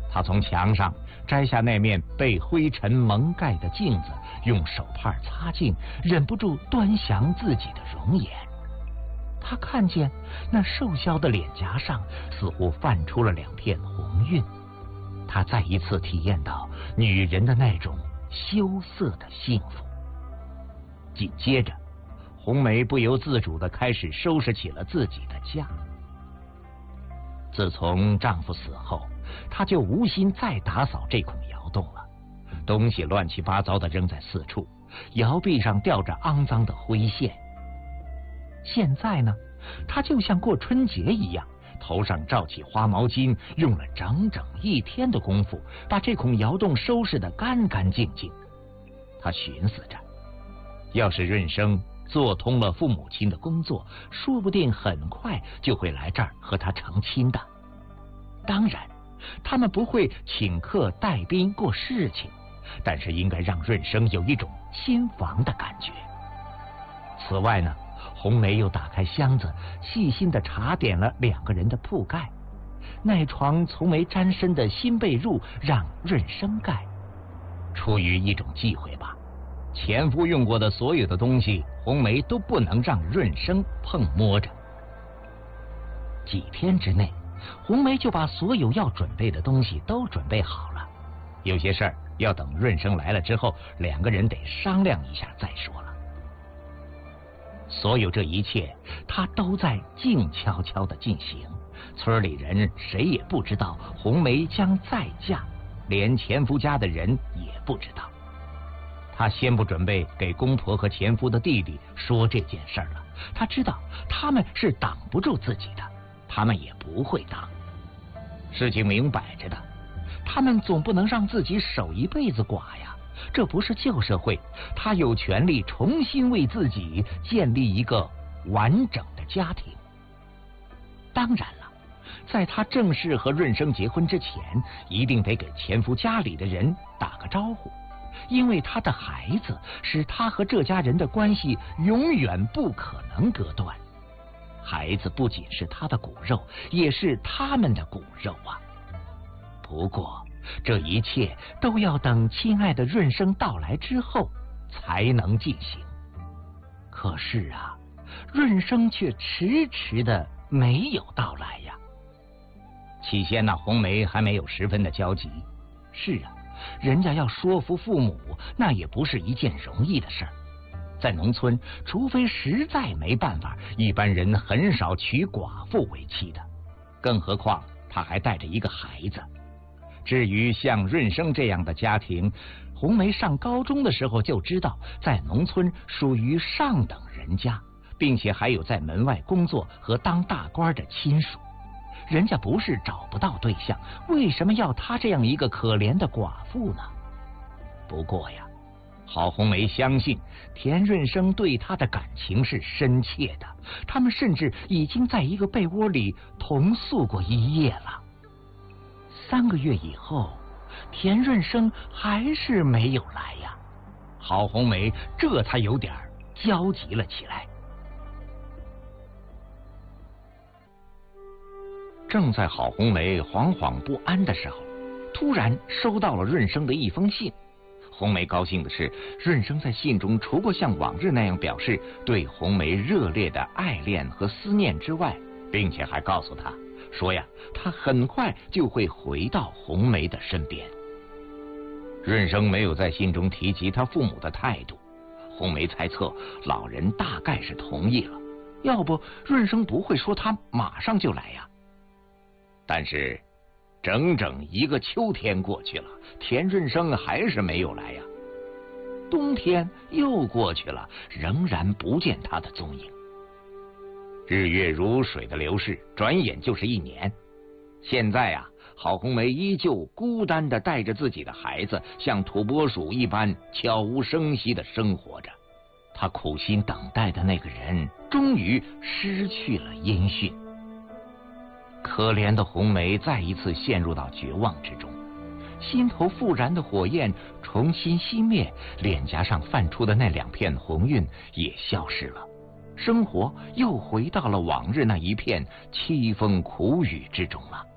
他从墙上摘下那面被灰尘蒙盖的镜子，用手帕擦净，忍不住端详自己的容颜。他看见那瘦削的脸颊上似乎泛出了2片红晕，他再一次体验到女人的那种羞涩的幸福。紧接着，红梅不由自主地开始收拾起了自己的家。自从丈夫死后，她就无心再打扫这孔窑洞了，东西乱七八糟地扔在四处，窑壁上吊着肮脏的灰线。现在呢，她就像过春节一样，头上罩起花毛巾，用了整整1天的功夫，把这孔窑洞收拾得干干净净。她寻思着，要是润生做通了父母亲的工作，说不定很快就会来这儿和他成亲的。当然，他们不会请客带宾过事情，但是应该让润生有一种新房的感觉。此外呢，红梅又打开箱子，细心地查点了2个人的铺盖。那床从没沾身的新被褥让润生盖，出于一种忌讳吧，前夫用过的所有的东西，红梅都不能让润生碰摸着。几天之内，红梅就把所有要准备的东西都准备好了，有些事儿要等润生来了之后，2个人得商量一下再说了。所有这一切，她都在静悄悄地进行，村里人谁也不知道红梅将再嫁，连前夫家的人也不知道。她先不准备给公婆和前夫的弟弟说这件事了，她知道他们是挡不住自己的，他们也不会挡。事情明摆着的，他们总不能让自己守一辈子寡呀，这不是旧社会，他有权利重新为自己建立一个完整的家庭。当然了，在他正式和润生结婚之前，一定得给前夫家里的人打个招呼，因为他的孩子使他和这家人的关系永远不可能割断。孩子不仅是他的骨肉，也是他们的骨肉啊。不过这一切都要等亲爱的润生到来之后才能进行。可是啊，润生却迟迟的没有到来呀。起先呢，红梅还没有十分的焦急。是啊，人家要说服父母，那也不是一件容易的事儿。在农村，除非实在没办法，一般人很少娶寡妇为妻的，更何况他还带着一个孩子。至于像润生这样的家庭，红梅上高中的时候就知道，在农村属于上等人家，并且还有在门外工作和当大官的亲属。人家不是找不到对象，为什么要他这样一个可怜的寡妇呢？不过呀，郝红梅相信田润生对她的感情是深切的，他们甚至已经在一个被窝里同宿过一夜了。3个月以后，田润生还是没有来呀，郝红梅这才有点焦急了起来。正在郝红梅惶惶不安的时候，突然收到了润生的一封信。红梅高兴的是，润生在信中除过像往日那样表示对红梅热烈的爱恋和思念之外，并且还告诉她说呀，他很快就会回到红梅的身边。润生没有在信中提及他父母的态度，红梅猜测老人大概是同意了，要不润生不会说他马上就来呀。但是整整1个秋天过去了，田润生还是没有来呀。冬天又过去了，仍然不见他的踪影。日月如水的流逝，转眼就是1年。现在啊，郝红梅依旧孤单地带着自己的孩子，像土拨鼠一般悄无声息地生活着。她苦心等待的那个人，终于失去了音讯。可怜的红梅再一次陷入到绝望之中，心头复燃的火焰重新熄灭，脸颊上泛出的那2片红晕也消失了，生活又回到了往日那一片凄风苦雨之中了。